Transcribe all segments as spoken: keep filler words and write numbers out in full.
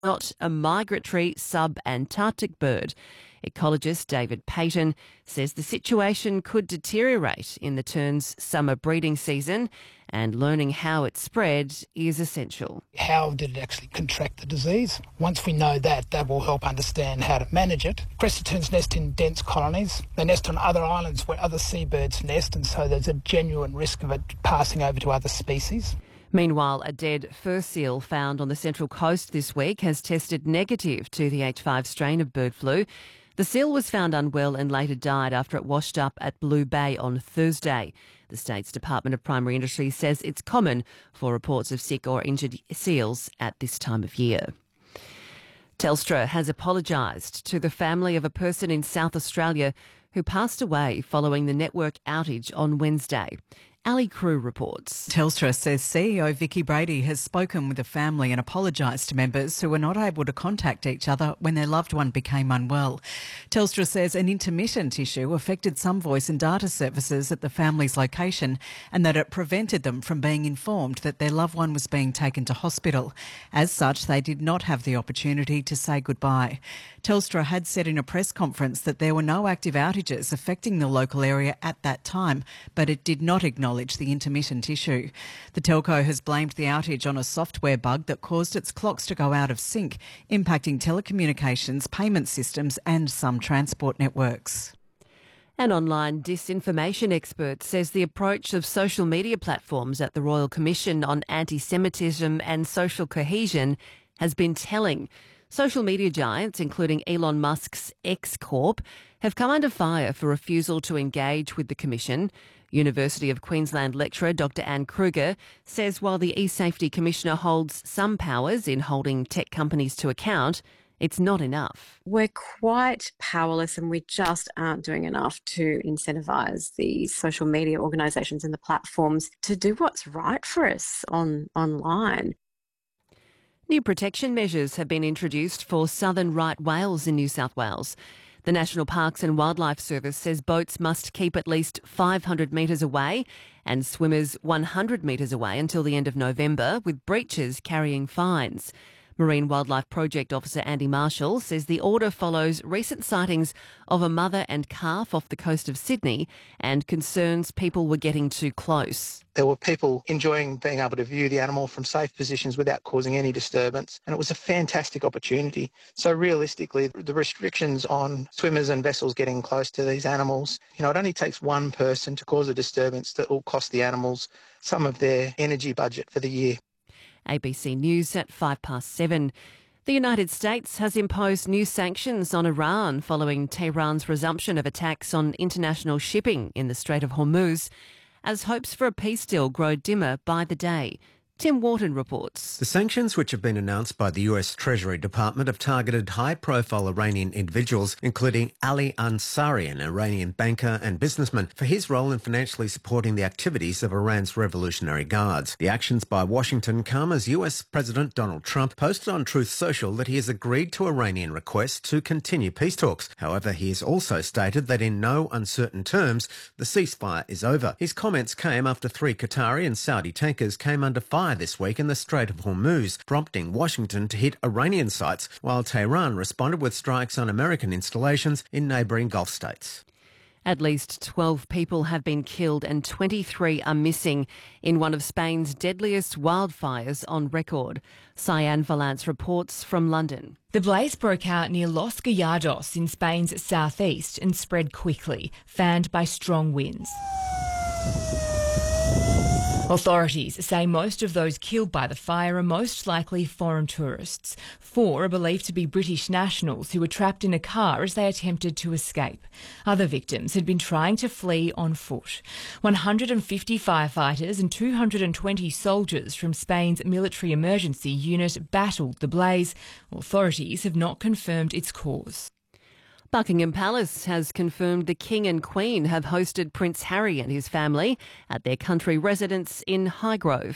not a migratory sub-Antarctic bird. Ecologist David Payton says the situation could deteriorate in the tern's summer breeding season, and learning how it spread is essential. How did it actually contract the disease? Once we know that, that will help understand how to manage it. Crested terns nest in dense colonies. They nest on other islands where other seabirds nest, and so there's a genuine risk of it passing over to other species. Meanwhile, a dead fur seal found on the Central Coast this week has tested negative to the H five strain of bird flu. The seal was found unwell and later died after it washed up at Blue Bay on Thursday. The state's Department of Primary Industry says it's common for reports of sick or injured seals at this time of year. Telstra has apologised to the family of a person in South Australia who passed away following the network outage on Wednesday. Ali Crew reports. Telstra says C E O Vicky Brady has spoken with the family and apologised to members who were not able to contact each other when their loved one became unwell. Telstra says an intermittent issue affected some voice and data services at the family's location and that it prevented them from being informed that their loved one was being taken to hospital. As such, they did not have the opportunity to say goodbye. Telstra had said in a press conference that there were no active outages affecting the local area at that time, but it did not acknowledge the intermittent issue. The telco has blamed the outage on a software bug that caused its clocks to go out of sync, impacting telecommunications, payment systems and some transport networks. An online disinformation expert says the approach of social media platforms at the Royal Commission on Anti-Semitism and Social Cohesion has been telling. Social media giants, including Elon Musk's X Corp, have come under fire for refusal to engage with the Commission. University of Queensland lecturer Doctor Anne Kruger says while the e-safety commissioner holds some powers in holding tech companies to account, it's not enough. We're quite powerless and we just aren't doing enough to incentivise the social media organisations and the platforms to do what's right for us on online. New protection measures have been introduced for southern right whales in New South Wales. The National Parks and Wildlife Service says boats must keep at least five hundred metres away and swimmers one hundred metres away until the end of November, with breaches carrying fines. Marine Wildlife Project Officer Andy Marshall says the order follows recent sightings of a mother and calf off the coast of Sydney and concerns people were getting too close. There were people enjoying being able to view the animal from safe positions without causing any disturbance, and it was a fantastic opportunity. So realistically, the restrictions on swimmers and vessels getting close to these animals, you know, it only takes one person to cause a disturbance that will cost the animals some of their energy budget for the year. A B C News at five past seven. The United States has imposed new sanctions on Iran following Tehran's resumption of attacks on international shipping in the Strait of Hormuz, as hopes for a peace deal grow dimmer by the day. Tim Wharton reports. The sanctions, which have been announced by the U S Treasury Department, have targeted high-profile Iranian individuals, including Ali Ansari, an Iranian banker and businessman, for his role in financially supporting the activities of Iran's Revolutionary Guards. The actions by Washington come as U S President Donald Trump posted on Truth Social that he has agreed to Iranian requests to continue peace talks. However, he has also stated that in no uncertain terms, the ceasefire is over. His comments came after three Qatari and Saudi tankers came under fire this week in the Strait of Hormuz, prompting Washington to hit Iranian sites, while Tehran responded with strikes on American installations in neighbouring Gulf states. At least twelve people have been killed and twenty-three are missing in one of Spain's deadliest wildfires on record. Cyan Valance reports from London. The blaze broke out near Los Gallardos in Spain's southeast and spread quickly, fanned by strong winds. Authorities say most of those killed by the fire are most likely foreign tourists. Four are believed to be British nationals who were trapped in a car as they attempted to escape. Other victims had been trying to flee on foot. one hundred fifty firefighters and two hundred twenty soldiers from Spain's military emergency unit battled the blaze. Authorities have not confirmed its cause. Buckingham Palace has confirmed the King and Queen have hosted Prince Harry and his family at their country residence in Highgrove.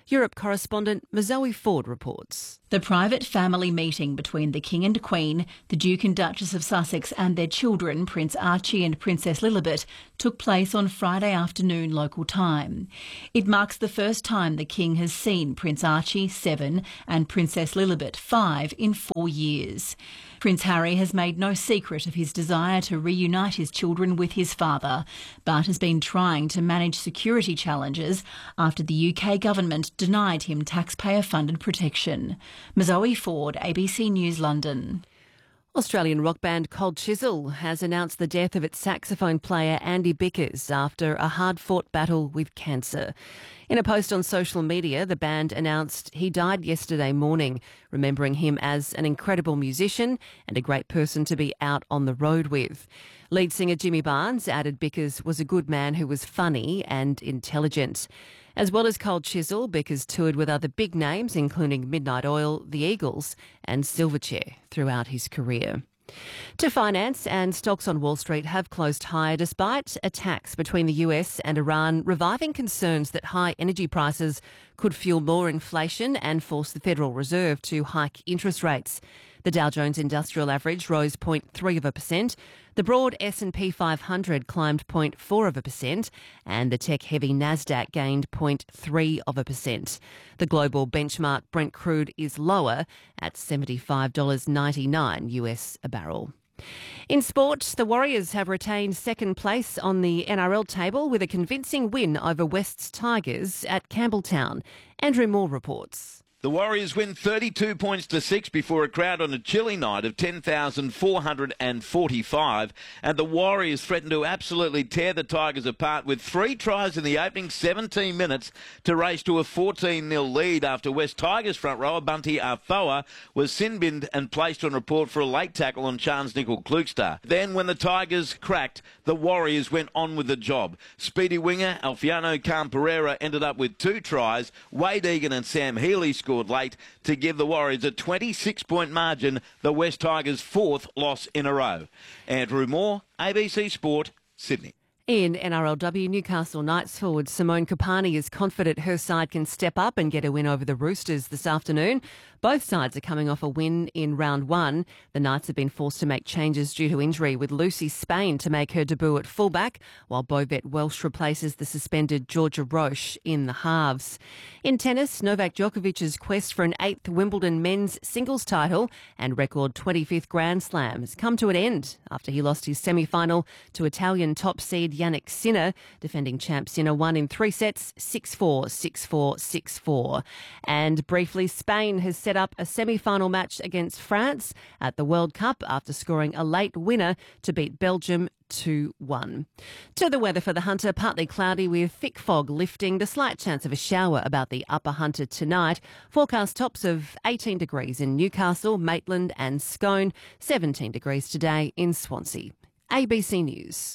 Europe correspondent Mazoe Ford reports. The private family meeting between the King and Queen, the Duke and Duchess of Sussex and their children, Prince Archie and Princess Lilibet, took place on Friday afternoon local time. It marks the first time the King has seen Prince Archie, seven, and Princess Lilibet, five, in four years. Prince Harry has made no secret of his desire to reunite his children with his father, but has been trying to manage security challenges after the U K government denied him taxpayer-funded protection. Mazoe Ford, A B C News, London. Australian rock band Cold Chisel has announced the death of its saxophone player Andy Bickers after a hard-fought battle with cancer. In a post on social media, the band announced he died yesterday morning, remembering him as an incredible musician and a great person to be out on the road with. Lead singer Jimmy Barnes added Bickers was a good man who was funny and intelligent. As well as Cold Chisel, Bickers toured with other big names, including Midnight Oil, The Eagles and Silverchair throughout his career. To finance, and stocks on Wall Street have closed higher despite attacks between the U S and Iran, reviving concerns that high energy prices could fuel more inflation and force the Federal Reserve to hike interest rates. The Dow Jones Industrial Average rose zero point three of a percent. The broad S and P five hundred climbed zero point four of a percent, and the tech-heavy Nasdaq gained zero point three of a percent. The global benchmark Brent crude is lower at seventy-five dollars ninety-nine U S a barrel. In sport, the Warriors have retained second place on the N R L table with a convincing win over West's Tigers at Campbelltown. Andrew Moore reports. The Warriors win thirty-two points to six before a crowd on a chilly night of ten thousand four hundred forty-five, and the Warriors threatened to absolutely tear the Tigers apart with three tries in the opening seventeen minutes to race to a fourteen nil lead after West Tigers front rower Bunty Afoa was sin-binned and placed on report for a late tackle on Chance Nickel Klukestar. Then when the Tigers cracked, the Warriors went on with the job. Speedy winger Alfiano Camperera ended up with two tries. Wade Egan and Sam Healy scored late to give the Warriors a twenty-six point margin, the West Tigers' fourth loss in a row. Andrew Moore, A B C Sport, Sydney. In N R L W, Newcastle Knights forward Simone Kopani is confident her side can step up and get a win over the Roosters this afternoon. Both sides are coming off a win in round one. The Knights have been forced to make changes due to injury, with Lucy Spain to make her debut at fullback, while Bovette Welsh replaces the suspended Georgia Roche in the halves. In tennis, Novak Djokovic's quest for an eighth Wimbledon men's singles title and record twenty-fifth Grand Slam has come to an end after he lost his semi-final to Italian top seed Jannik Sinner. Defending champ Sinner won in three sets, six four, six four, six four. And briefly, Spain has set up a semi-final match against France at the World Cup after scoring a late winner to beat Belgium two one. To the weather for the Hunter, partly cloudy with thick fog lifting, the slight chance of a shower about the upper Hunter tonight. Forecast tops of eighteen degrees in Newcastle, Maitland and Scone, seventeen degrees today in Swansea. A B C News.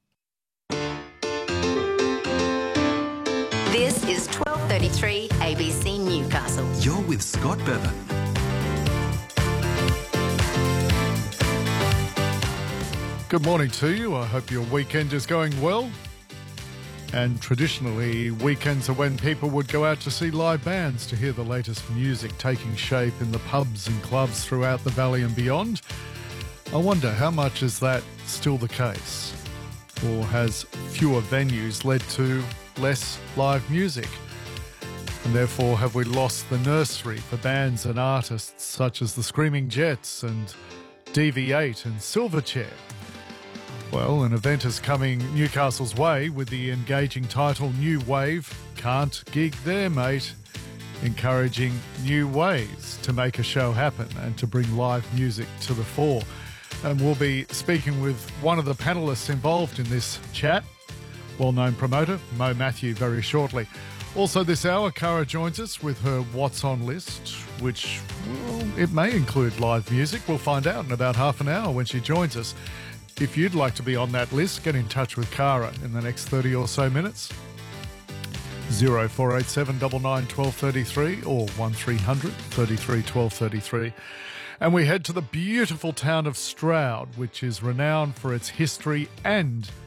This is twelve thirty-three A B C Newcastle. You're with Scott Bevan. Good morning to you. I hope your weekend is going well. And traditionally, weekends are when people would go out to see live bands to hear the latest music taking shape in the pubs and clubs throughout the valley and beyond. I wonder, how much is that still the case? Or has fewer venues led to less live music? And therefore, have we lost the nursery for bands and artists such as the Screaming Jets and D V eight and Silverchair? Well, an event is coming Newcastle's way with the engaging title New Wave Can't Gig There, Mate, encouraging new ways to make a show happen and to bring live music to the fore. And we'll be speaking with one of the panellists involved in this chat, well-known promoter Mo Matthew, very shortly. Also this hour, Cara joins us with her What's On list, which, well, it may include live music. We'll find out in about half an hour when she joins us. If you'd like to be on that list, get in touch with Cara in the next thirty or so minutes. zero four eight seven nine nine one two three three or one three hundred thirty-three twelve thirty-three. And we head to the beautiful town of Stroud, which is renowned for its history and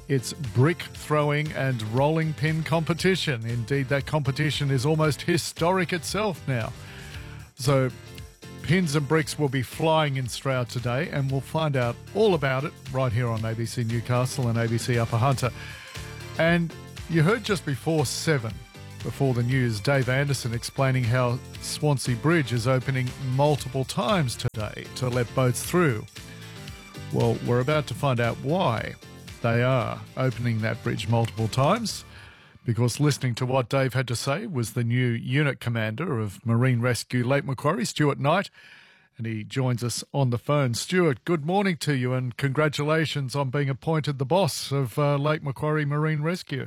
It's brick throwing and rolling pin competition. Indeed, that competition is almost historic itself now. So pins and bricks will be flying in Stroud today, and we'll find out all about it right here on A B C Newcastle and A B C Upper Hunter. And you heard just before seven, before the news, Dave Anderson explaining how Swansea Bridge is opening multiple times today to let boats through. Well, we're about to find out why they are opening that bridge multiple times, because listening to what Dave had to say was the new unit commander of Marine Rescue Lake Macquarie, Stuart Knight, and he joins us on the phone. Stuart, good morning to you and congratulations on being appointed the boss of uh, Lake Macquarie Marine Rescue.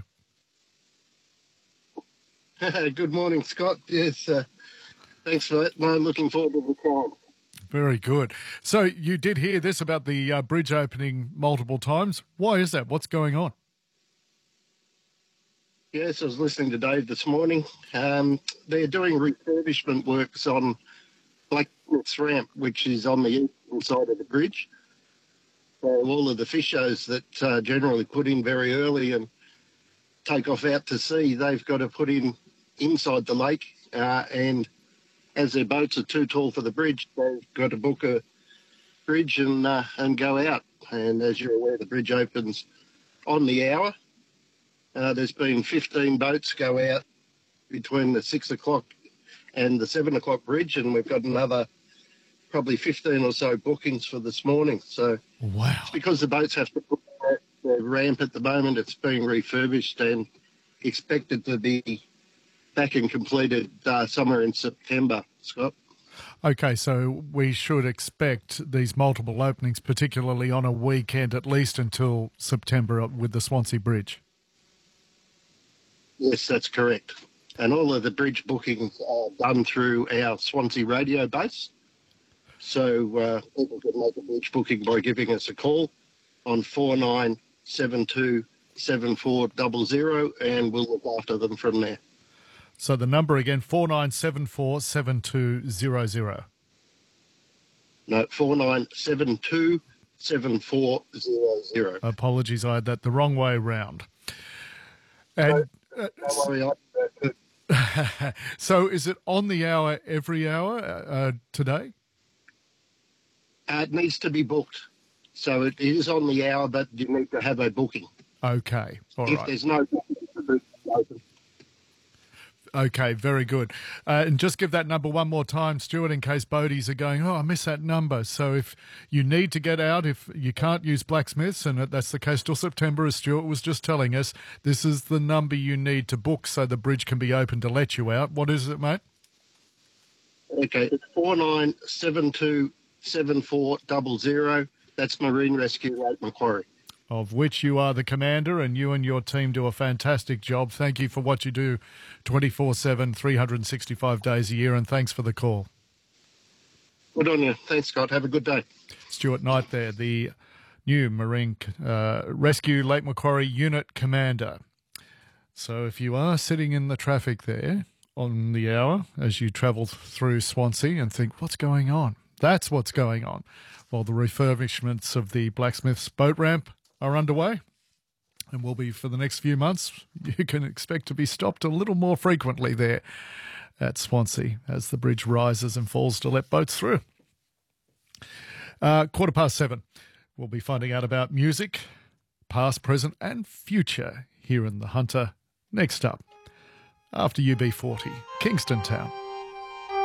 Good morning, Scott. Yes, uh, thanks for that. No, looking forward to the call. Very good. So you did hear this about the uh, bridge opening multiple times. Why is that? What's going on? Yes, I was listening to Dave this morning. Um, they're doing refurbishment works on Blacksmith's Ramp, which is on the eastern side of the bridge. So all of the fish shows that uh, generally put in very early and take off out to sea, they've got to put in inside the lake, uh, and as their boats are too tall for the bridge, they've got to book a bridge and uh, and go out. And as you're aware, the bridge opens on the hour. Uh, there's been fifteen boats go out between the six o'clock and the seven o'clock bridge, and we've got another probably fifteen or so bookings for this morning. So wow. It's because the boats have to put the ramp at the moment. It's being refurbished and expected to be back and completed uh, somewhere in September, Scott. Okay, so we should expect these multiple openings, particularly on a weekend, at least until September with the Swansea Bridge. Yes, that's correct. And all of the bridge bookings are done through our Swansea radio base. So uh, people can make a bridge booking by giving us a call on four nine seven two seven four zero zero, and we'll look after them from there. So the number again, four nine seven four seven two zero zero. No, four nine seven two seven four zero zero. Apologies, I had that the wrong way round. And uh, Don't worry, I- so is it on the hour every hour uh, today? Uh, it needs to be booked. So it is on the hour, but you need to have a booking. Okay, all if right. there's no booking, the booth is open. Okay, very good. Uh, and just give that number one more time, Stuart, in case boaties are going, oh, I missed that number. So if you need to get out, if you can't use Blacksmiths, and that's the case till September, as Stuart was just telling us, this is the number you need to book so the bridge can be open to let you out. What is it, mate? Okay, it's four nine seven two seven four zero zero. That's Marine Rescue Lake Macquarie. Of which you are the commander, and you and your team do a fantastic job. Thank you for what you do twenty-four seven, three hundred sixty-five days a year, and thanks for the call. Good on you. Thanks, Scott. Have a good day. Stuart Knight there, the new Marine uh, Rescue Lake Macquarie Unit Commander. So if you are sitting in the traffic there on the hour as you travel through Swansea and think, what's going on? That's what's going on. Well, the refurbishments of the Blacksmiths boat ramp are underway and will be for the next few months. You can expect to be stopped a little more frequently there at Swansea as the bridge rises and falls to let boats through. Uh, quarter past seven, we'll be finding out about music, past, present and future here in the Hunter. Next up, after U B forty, Kingston Town.